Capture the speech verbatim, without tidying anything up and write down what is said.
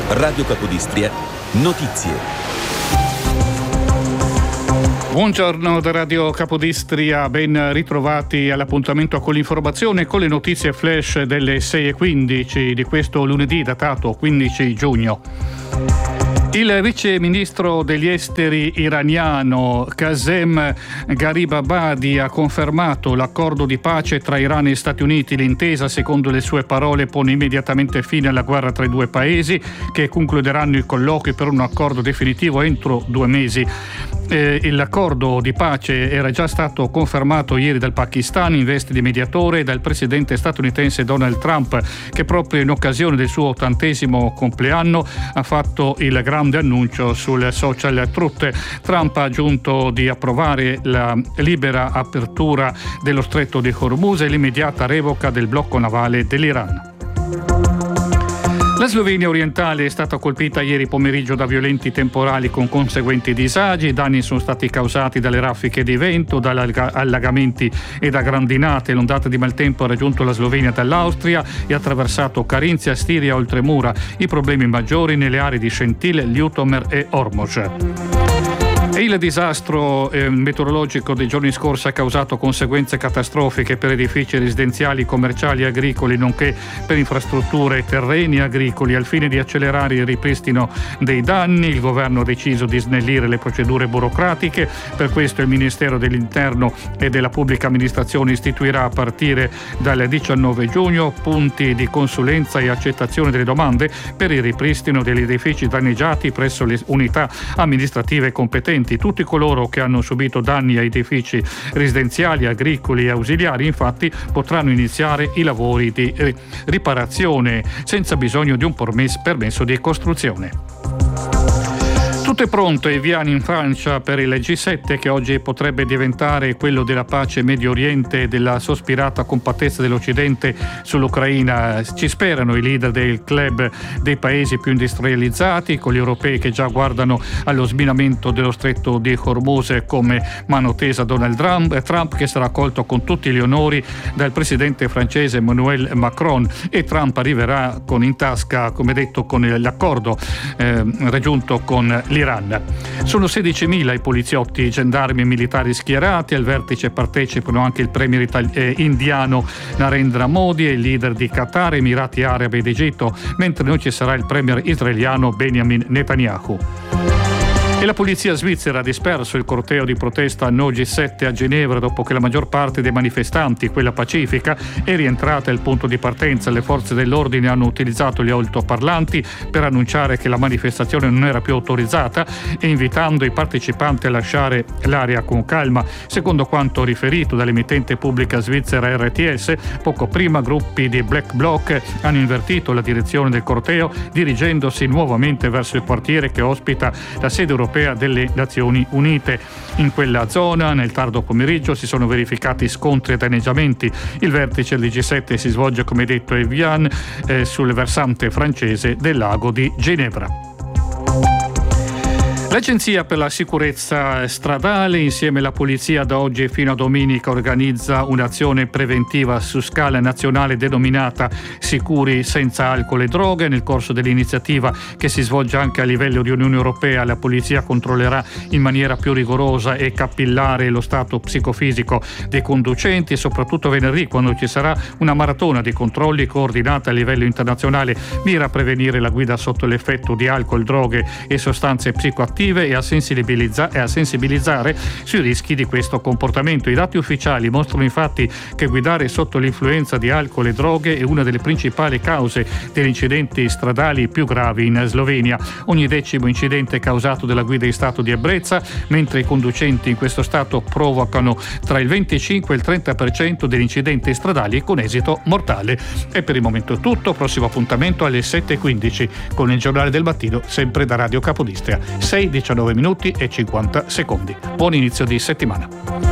Radio Capodistria, notizie. Buongiorno da Radio Capodistria, ben ritrovati all'appuntamento con l'informazione e con le notizie flash delle sei e quindici di questo lunedì datato quindici giugno. Il vice ministro degli esteri iraniano Qasem Gharibabadi ha confermato l'accordo di pace tra Iran e Stati Uniti. L'intesa, secondo le sue parole, pone immediatamente fine alla guerra tra i due paesi, che concluderanno i colloqui per un accordo definitivo entro due mesi. Eh, l'accordo di pace era già stato confermato ieri dal Pakistan in veste di mediatore e dal presidente statunitense Donald Trump, che proprio in occasione del suo ottantesimo compleanno ha fatto il grande annuncio sul social Truth. Trump ha aggiunto di approvare la libera apertura dello stretto di Hormuz e l'immediata revoca del blocco navale dell'Iran. La Slovenia orientale è stata colpita ieri pomeriggio da violenti temporali con conseguenti disagi. I danni sono stati causati dalle raffiche di vento, dagli allagamenti e da grandinate. L'ondata di maltempo ha raggiunto la Slovenia dall'Austria e ha attraversato Carinzia, Stiria e Oltremura. I problemi maggiori nelle aree di Scentile, Ljutomer e Ormož. E il disastro eh, meteorologico dei giorni scorsi ha causato conseguenze catastrofiche per edifici residenziali, commerciali e agricoli, nonché per infrastrutture e terreni agricoli. Al fine di accelerare il ripristino dei danni, il governo ha deciso di snellire le procedure burocratiche. Per questo il Ministero dell'Interno e della Pubblica Amministrazione istituirà a partire dal diciannove giugno punti di consulenza e accettazione delle domande per il ripristino degli edifici danneggiati presso le unità amministrative competenti. Tutti coloro che hanno subito danni a edifici residenziali, agricoli e ausiliari, infatti, potranno iniziare i lavori di riparazione senza bisogno di un permesso di costruzione. Tutto è pronto e via in Francia per il G sette, che oggi potrebbe diventare quello della pace Medio Oriente e della sospirata compattezza dell'Occidente sull'Ucraina. Ci sperano i leader del club dei paesi più industrializzati, con gli europei che già guardano allo sminamento dello stretto di Hormuz come mano tesa a Donald Trump, Trump che sarà accolto con tutti gli onori dal presidente francese Emmanuel Macron, e Trump arriverà con in tasca, come detto, con l'accordo eh, raggiunto con l'Iran. Sono sedicimila i poliziotti, gendarmi e militari schierati. Al vertice partecipano anche il premier itali- eh, indiano Narendra Modi e il leader di Qatar, Emirati Arabi ed Egitto, mentre non ci sarà il premier israeliano Benjamin Netanyahu. E la polizia svizzera ha disperso il corteo di protesta No G sette a Ginevra dopo che la maggior parte dei manifestanti, quella pacifica, è rientrata al punto di partenza. Le forze dell'ordine hanno utilizzato gli altoparlanti per annunciare che la manifestazione non era più autorizzata e invitando i partecipanti a lasciare l'area con calma. Secondo quanto riferito dall'emittente pubblica svizzera R T S, poco prima gruppi di Black Bloc hanno invertito la direzione del corteo, dirigendosi nuovamente verso il quartiere che ospita la sede europea delle Nazioni Unite. In quella zona nel tardo pomeriggio si sono verificati scontri e danneggiamenti. Il vertice del G sette si svolge, come detto, a Evian, eh, sul versante francese del lago di Ginevra. L'Agenzia per la sicurezza stradale, insieme alla polizia, da oggi e fino a domenica organizza un'azione preventiva su scala nazionale denominata Sicuri senza alcol e droghe. Nel corso dell'iniziativa, che si svolge anche a livello di Unione Europea, la polizia controllerà in maniera più rigorosa e capillare lo stato psicofisico dei conducenti, e soprattutto venerdì, quando ci sarà una maratona di controlli coordinata a livello internazionale, mira a prevenire la guida sotto l'effetto di alcol, droghe e sostanze psicoattive e a, sensibilizza- e a sensibilizzare sui rischi di questo comportamento. I dati ufficiali mostrano infatti che guidare sotto l'influenza di alcol e droghe è una delle principali cause degli incidenti stradali più gravi in Slovenia. Ogni decimo incidente è causato dalla guida in stato di ebbrezza, mentre i conducenti in questo stato provocano tra il venticinque e il trenta per cento degli incidenti stradali con esito mortale. E per il momento è tutto. Prossimo appuntamento alle sette e quindici con il giornale del mattino, sempre da Radio Capodistria. sei diciannove minuti e cinquanta secondi. Buon inizio di settimana.